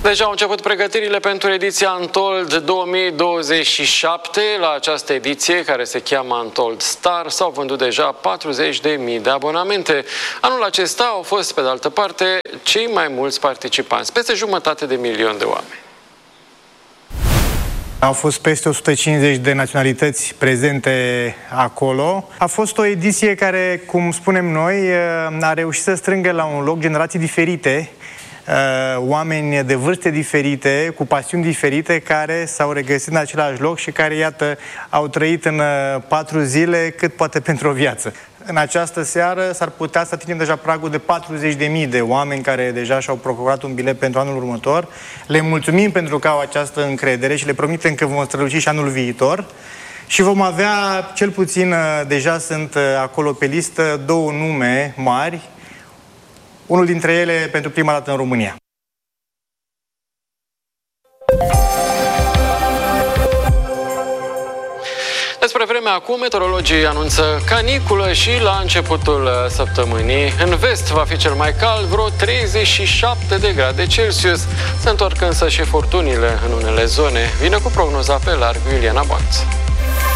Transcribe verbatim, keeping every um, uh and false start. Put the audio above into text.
Deja au început pregătirile pentru ediția Untold două mii douăzeci și șapte. La această ediție, care se cheamă Untold Star, s-au vândut deja patruzeci de mii de abonamente. Anul acesta au fost, pe de altă parte, cei mai mulți participanți, peste jumătate de milion de oameni. Au fost peste o sută cincizeci de naționalități prezente acolo. A fost o ediție care, cum spunem noi, a reușit să strângă la un loc generații diferite, oameni de vârste diferite, cu pasiuni diferite, care s-au regăsit în același loc și care, iată, au trăit în patru zile cât poate pentru o viață. În această seară s-ar putea să atingem deja pragul de patruzeci de mii de oameni care deja și-au procurat un bilet pentru anul următor. Le mulțumim pentru că au această încredere și le promitem că vom străluci și anul viitor. Și vom avea, cel puțin, deja sunt acolo pe listă, două nume mari, unul dintre ele pentru prima dată în România. Despre vremea acum, meteorologii anunță caniculă și la începutul săptămânii. În vest va fi cel mai cald, vreo treizeci și șapte de grade Celsius. Se întorc însă și furtunile în unele zone. Vine cu prognoza pe larg Iuliana Boanț.